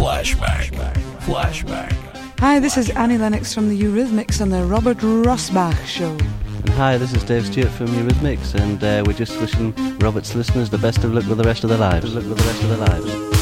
Flashback. Flashback. Hi, this is Annie Lennox from the Eurythmics on the Robert Rosbach Show. And hi, this is Dave Stewart from Eurythmics, and we're just wishing Robert's listeners the best of luck with the rest of their lives.